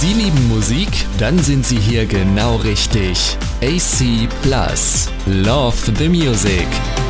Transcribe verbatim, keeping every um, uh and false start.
Sie lieben Musik? Dann sind Sie hier genau richtig. A C Plus. Love the Music.